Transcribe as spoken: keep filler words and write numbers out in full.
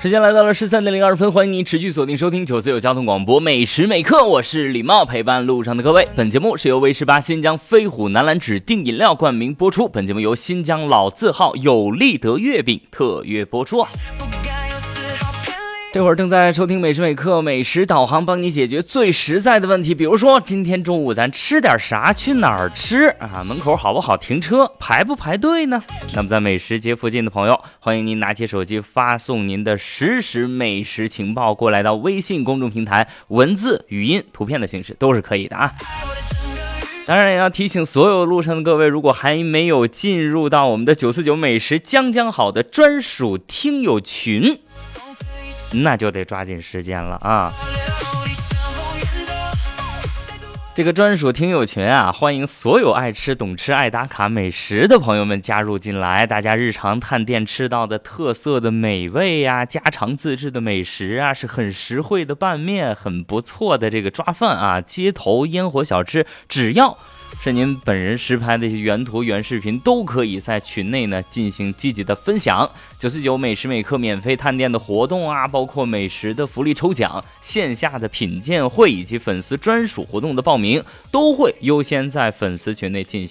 时间来到了十三点零二分，欢迎您持续锁定收听九四九交通广播每时每刻，我是李茂，陪伴路上的各位。本节目是由威十八新疆飞虎南蓝指定饮料冠名播出，本节目由新疆老字号有利德月饼特约播出啊。这会儿正在收听每时每刻美食导航，帮你解决最实在的问题，比如说今天中午咱吃点啥，去哪儿吃啊？门口好不好停车，排不排队呢？那么在美食街附近的朋友，欢迎您拿起手机发送您的实时美食情报过来到微信公众平台，文字、语音、图片的形式都是可以的啊。当然也要提醒所有路上的各位，如果还没有进入到我们的九四九美食将将好的专属听友群，那就得抓紧时间了啊！这个专属听友群啊，欢迎所有爱吃、懂吃、爱打卡美食的朋友们加入进来。大家日常探店吃到的特色的美味呀、啊，家常自制的美食啊，是很实惠的拌面，很不错的这个抓饭啊，街头烟火小吃，只要是您本人实拍的一些原图原视频，都可以在群内呢进行积极的分享。九四九每时每刻免费探店的活动啊，包括美食的福利抽奖、线下的品鉴会以及粉丝专属活动的报名，都会优先在粉丝群内进行